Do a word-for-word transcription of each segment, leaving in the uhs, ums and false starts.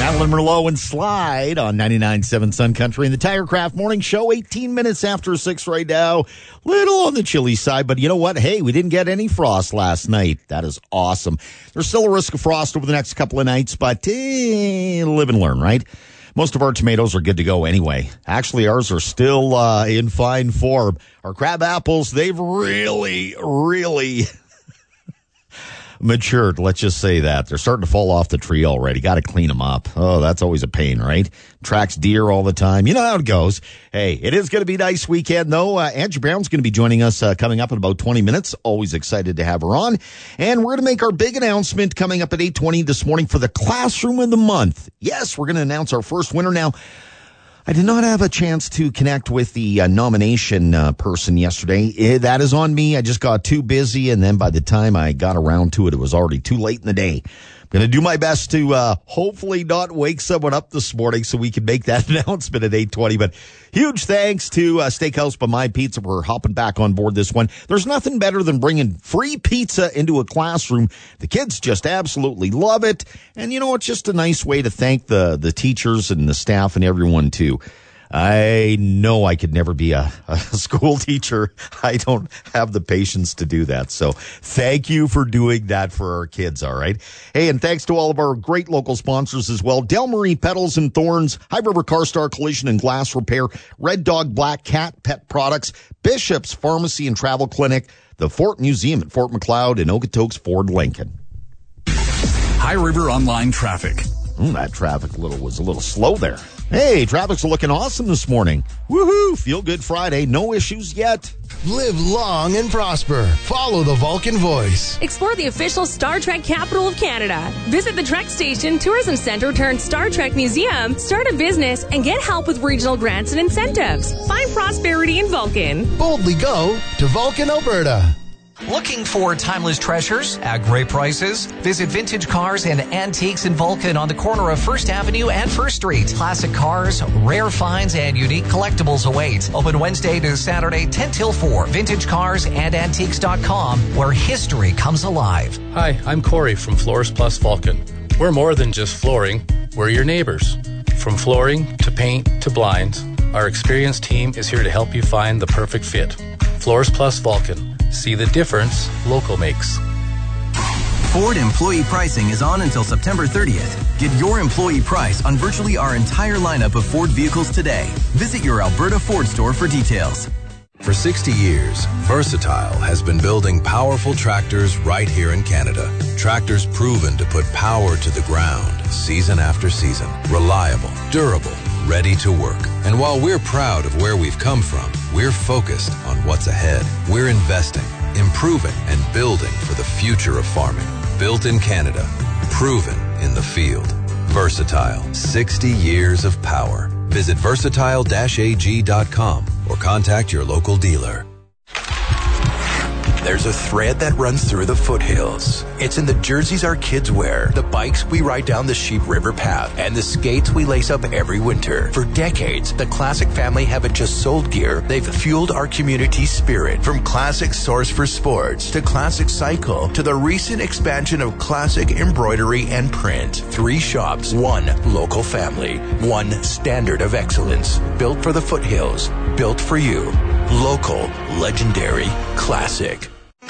Madeline Merlot and Slide on ninety-nine point seven Sun Country and the Tirecraft Morning Show, eighteen minutes after six right now. Little on the chilly side, but you know what? Hey, we didn't get any frost last night. That is awesome. There's still a risk of frost over the next couple of nights, but eh, live and learn, right? Most of our tomatoes are good to go anyway. Actually, ours are still uh, in fine form. Our crab apples, they've really, really matured. Let's just say that. They're starting to fall off the tree already. Got to clean them up. Oh, that's always a pain, right? Tracks deer all the time. You know how it goes. Hey, it is going to be a nice weekend, though. Uh, Angie Brown's going to be joining us uh, coming up in about twenty minutes. Always excited to have her on. And we're going to make our big announcement coming up at eight twenty this morning for the Classroom of the Month. Yes, we're going to announce our first winner now. I did not have a chance to connect with the uh, nomination uh, person yesterday. Eh, that is on me. I just got too busy, and then by the time I got around to it, it was already too late in the day. I'm going to do my best to uh, hopefully not wake someone up this morning so we can make that announcement at eight twenty. But huge thanks to uh, Steakhouse by My Pizza for hopping back on board this one. There's nothing better than bringing free pizza into a classroom. The kids just absolutely love it. And, you know, it's just a nice way to thank the, the teachers and the staff and everyone, too. I know I could never be a, a school teacher. I don't have the patience to do that. So thank you for doing that for our kids, all right? Hey, and thanks to all of our great local sponsors as well. Del Marie Petals and Thorns, High River Carstar Collision and Glass Repair, Red Dog Black Cat Pet Products, Bishop's Pharmacy and Travel Clinic, the Fort Museum at Fort Macleod, and Okotoks Ford Lincoln. High River Online Traffic. Mm, that traffic little was a little slow there. Hey, traffic's looking awesome this morning. Woohoo! Feel good Friday. No issues yet. Live long and prosper. Follow the Vulcan voice. Explore the official Star Trek capital of Canada. Visit the Trek Station Tourism Center turned Star Trek Museum, start a business, and get help with regional grants and incentives. Find prosperity in Vulcan. Boldly go to Vulcan, Alberta. Looking for timeless treasures at great prices? Visit Vintage Cars and Antiques in Vulcan on the corner of First Avenue and First Street. Classic cars, rare finds, and unique collectibles await. Open Wednesday to Saturday, ten till four. vintage cars and antiques dot com, where history comes alive. Hi, I'm Corey from Floors Plus Vulcan. We're more than just flooring. We're your neighbors. From flooring to paint to blinds, our experienced team is here to help you find the perfect fit. Floors Plus Vulcan. See the difference local makes. Ford employee pricing is on until September thirtieth. Get your employee price on virtually our entire lineup of Ford vehicles today. Visit your Alberta Ford store for details. For sixty years, Versatile has been building powerful tractors right here in Canada. Tractors proven to put power to the ground season after season. Reliable, durable, ready to work. And while we're proud of where we've come from, we're focused on what's ahead. We're investing, improving, and building for the future of farming. Built in Canada, proven in the field. Versatile, sixty years of power. Visit versatile dash a g dot com or contact your local dealer. There's a thread that runs through the foothills. It's in the jerseys our kids wear, the bikes we ride down the Sheep River path, and the skates we lace up every winter. For decades, the Classic family haven't just sold gear, they've fueled our community spirit. From Classic Source for Sports to Classic Cycle to the recent expansion of Classic Embroidery and Print. Three shops, one local family, one standard of excellence. Built for the foothills, built for you. Local, legendary, classic.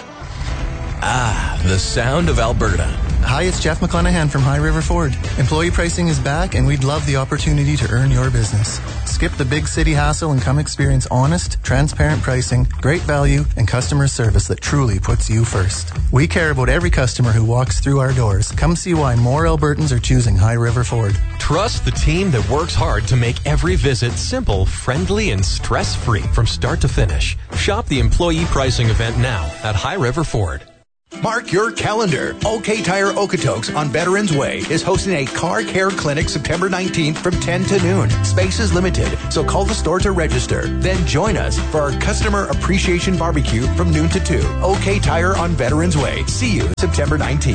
Ah, the sound of Alberta. Hi, it's Jeff McClenahan from High River Ford. Employee pricing is back, and we'd love the opportunity to earn your business. Skip the big city hassle and come experience honest, transparent pricing, great value, and customer service that truly puts you first. We care about every customer who walks through our doors. Come see why more Albertans are choosing High River Ford. Trust the team that works hard to make every visit simple, friendly, and stress-free from start to finish. Shop the employee pricing event now at High River Ford. Mark your calendar. OK Tire Okotoks on Veterans Way is hosting a car care clinic September nineteenth from ten to noon. Space is limited, so call the store to register. Then join us for our customer appreciation barbecue from noon to two. OK Tire on Veterans Way. See you September nineteenth.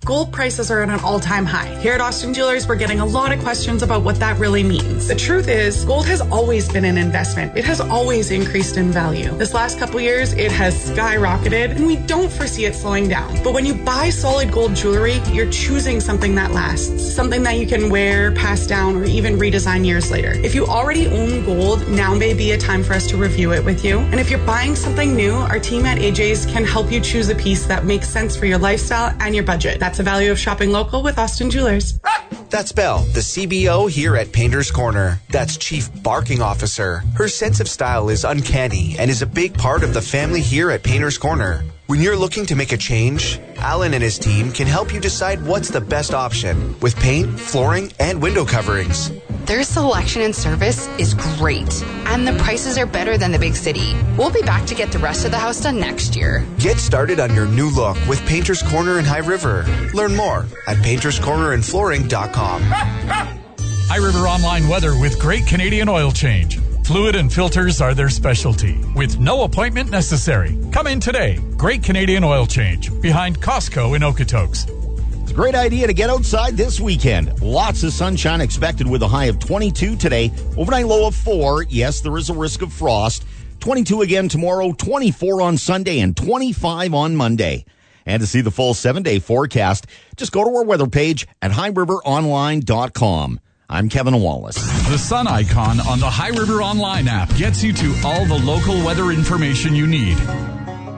Gold prices are at an all-time high. Here at Austin Jewelers, we're getting a lot of questions about what that really means. The truth is, gold has always been an investment. It has always increased in value. This last couple years, it has skyrocketed, and we don't foresee it slowing down. But when you buy solid gold jewelry, you're choosing something that lasts, something that you can wear, pass down, or even redesign years later. If you already own gold, now may be a time for us to review it with you. And if you're buying something new, our team at A J's can help you choose a piece that makes sense for your lifestyle and your budget. That's the value of shopping local with Austin Jewelers. That's Belle, the C B O here at Painter's Corner. That's Chief Barking Officer. Her sense of style is uncanny and is a big part of the family here at Painter's Corner. When you're looking to make a change, Alan and his team can help you decide what's the best option with paint, flooring, and window coverings. Their selection and service is great, and the prices are better than the big city. We'll be back to get the rest of the house done next year. Get started on your new look with Painter's Corner in High River. Learn more at painters corner and flooring dot com. High River Online Weather with Great Canadian Oil Change. Fluid and filters are their specialty, with no appointment necessary. Come in today. Great Canadian Oil Change, behind Costco in Okotoks. It's a great idea to get outside this weekend. Lots of sunshine expected with a high of twenty-two today. Overnight low of four. Yes, there is a risk of frost. twenty-two again tomorrow, twenty-four on Sunday, and twenty-five on Monday. And to see the full seven-day forecast, just go to our weather page at high river online dot com. I'm Kevin Wallace. The sun icon on the High River Online app gets you to all the local weather information you need.